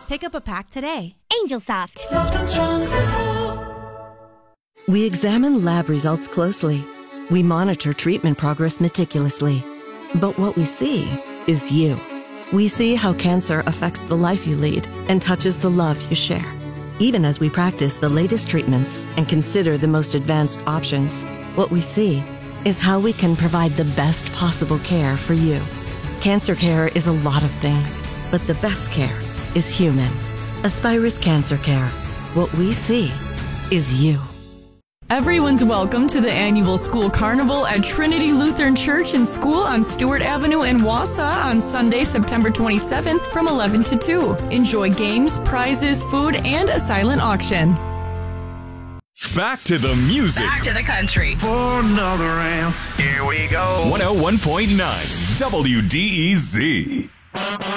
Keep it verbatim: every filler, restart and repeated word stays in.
Pick up a pack today. Angel Soft. Soft and strong supple. We examine lab results closely. We monitor treatment progress meticulously. But what we see is you. We see how cancer affects the life you lead and touches the love you share. Even as we practice the latest treatments and consider the most advanced options, what we see is how we can provide the best possible care for you. Cancer care is a lot of things, but the best care is human. Aspirus Cancer Care. What we see is you. Everyone's welcome to the annual school carnival at Trinity Lutheran Church and School on Stewart Avenue in Wausau on Sunday, September twenty-seventh from eleven to two. Enjoy games, prizes, food, and a silent auction. Back to the music. Back to the country. For another round. Here we go. one oh one point nine W D E Z.